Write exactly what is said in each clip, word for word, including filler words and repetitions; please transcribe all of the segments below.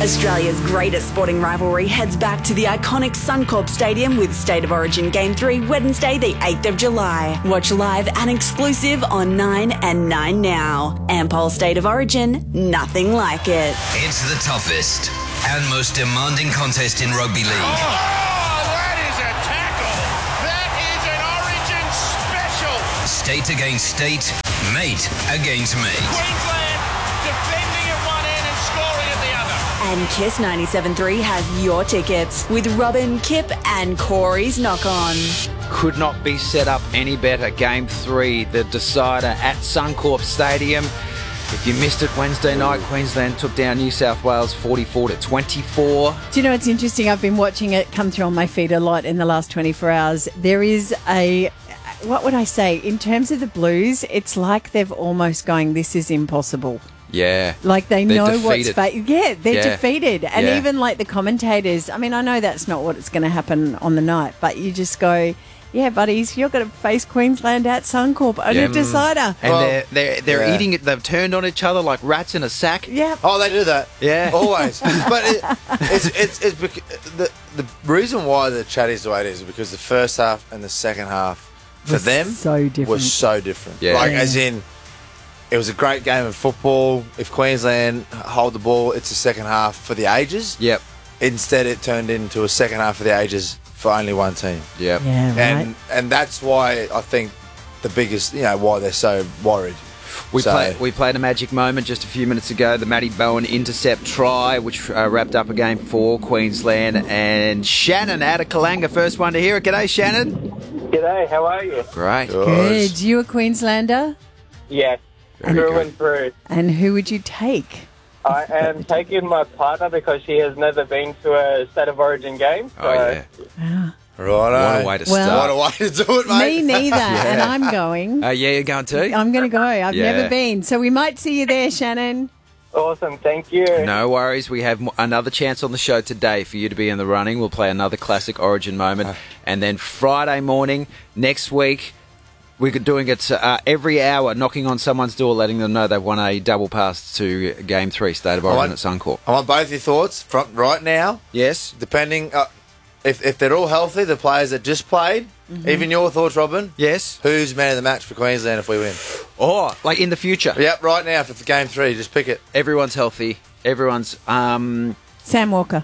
Australia's greatest sporting rivalry heads back to the iconic Suncorp Stadium with State of Origin Game three Wednesday the eighth of July. Watch live and exclusive on Nine and Nine Now. Ampol State of Origin, nothing like it. It's the toughest and most demanding contest in rugby league. Oh, that is a tackle. That is an Origin special. State against state, mate against mate. Queensland defending at one end and scoring at the other. And Kiss ninety-seven point three has your tickets with Robin, Kip and Corey's Knock On. Could not be set up any better. Game three, the decider at Suncorp Stadium. If you missed it Wednesday night, Queensland took down New South Wales forty-four to twenty-four. Do you know what's interesting? I've been watching it come through on my feed a lot in the last twenty-four hours. There is a, what would I say? In terms of the Blues, it's like they've almost going, this is impossible. Yeah. Like they They're know defeated. what's... Fa- yeah, they're Yeah. defeated. And Yeah. even like the commentators, I mean, I know that's not what's going to happen on the night, but you just go... Yeah, buddies, you're going to face Queensland at Suncorp on Yeah. a decider. And Well, they're they're, they're yeah. eating it. They've turned on each other like rats in a sack. Yeah. Oh, they do that. Yeah. Always. But it, it's, it's, it's bec- the, the reason why the chat is the way it is is because the first half and the second half for Was them so different. was so different. Yeah. Like, Yeah. as in, it was a great game of football. If Queensland hold the ball, it's a second half for the ages. Yep. Instead, it turned into a second half for the ages for only one team. Yep. Yeah, right. And and that's why I think the biggest, you know, why they're so worried. We, So- play, we played a magic moment just a few minutes ago, the Matty Bowen intercept try, which uh, wrapped up a game for Queensland. And Shannon out of Kalanga, first one to hear it. G'day, Shannon. G'day, how are you? Great. Good. You a Queenslander? Yes, Very through good. and through. And who would you take? I am taking my partner because she has never been to a State of Origin game. So Oh, yeah. Right. What a way to Well- start. What a way to do it, mate. Me neither, and I'm going. Uh, yeah, you're going too? I'm going to go. I've Yeah. never been. So we might see you there, Shannon. Awesome, thank you. No worries. We have mo- another chance on the show today for you to be in the running. We'll play another classic Origin moment. And then Friday morning, next week, we're doing it uh, every hour, knocking on someone's door, letting them know they've won a double pass to Game three, State of Origin want- at Suncorp. I want both your thoughts from right now. Yes? Depending, uh, if if they're all healthy, the players that just played, even your thoughts, Robin. Yes? Who's man of the match for Queensland if we win? Oh, like in the future. Yep, right now for game three, just pick it. Everyone's healthy. Everyone's... um. Sam Walker.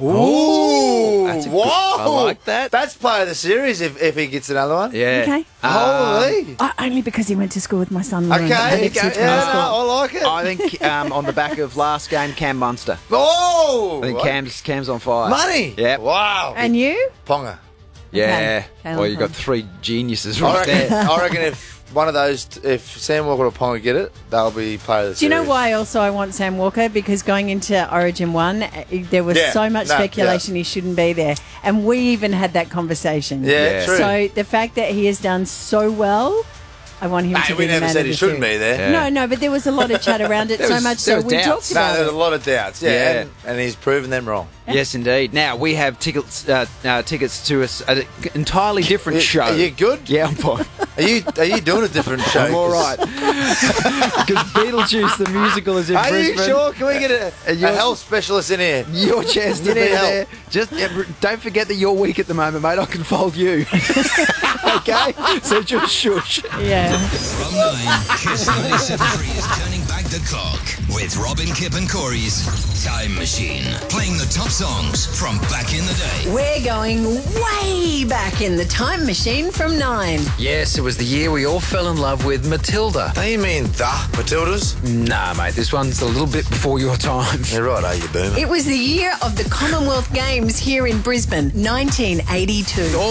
Ooh, That's a good- whoa! I like that. That's player of the series if, if he gets another one. Yeah. Okay. Holy. Uh, only because he went to school with my son, Lauren. Okay, at okay, Ipswich yeah, High no, School. I like it. I think um, on the back of last game, Cam Munster. Oh, I think Cam's, Cam's on fire. money. Yep. Wow. And you? Ponga. Yeah. Okay. Well, you've got three geniuses I right reckon, there. I reckon if one of those, if Sam Walker or Ponga get it, they'll be player of the series. Do you know why also I want Sam Walker? Because going into Origin one, uh, there was Yeah, so much no, speculation he shouldn't be there. And we even had that conversation. Yeah, Yeah. true. So the fact that he has done so well, I want him Hey, to we be the never man said of he the shouldn't series. be there. Yeah. No, no, but there was a lot of chat around it, There so was- much there so was we doubts. talked No, about there's it. a lot of doubts. Yeah, Yeah. And, and he's proven them wrong. Yes, indeed. Now, we have tickets uh, uh, tickets to a, an entirely different Are- show. Are you good? Yeah, I'm fine. Are you Are you doing a different show? I'm all right. Because Beetlejuice, the musical, is in Are Brisbane. you sure? Can we get a, Uh, a you're- health specialist in here? Your chance to You be need help. there. Just yeah, r- don't forget that you're weak at the moment, mate. I can fold you. Okay? So just shush. Yeah. From nine, Kiss ninety-seven point three is turning back the clock with Robin, Kip and Corey's Time Machine. Playing the top songs from back in the day. We're going way back in the time machine from nine. Yes, it was the year we all fell in love with Matilda. Do you mean the Matildas? Nah, mate, this one's a little bit before your time. You're right, are you, boomer? It was the year of the Commonwealth Games here in Brisbane, nineteen eighty-two.